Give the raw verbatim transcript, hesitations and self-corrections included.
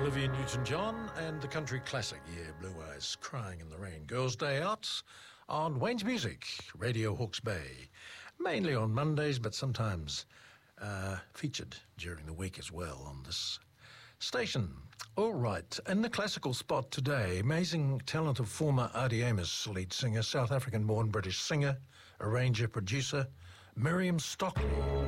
Olivia Newton-John and the country classic, yeah, Blue Eyes Crying in the Rain. Girls' Day Out on Wayne's Music, Radio Hawke's Bay. Mainly on Mondays, but sometimes uh, featured during the week as well on this station. All right, in the classical spot today, amazing talent of former R D Amos lead singer, South African-born British singer, arranger, producer, Miriam Stockley.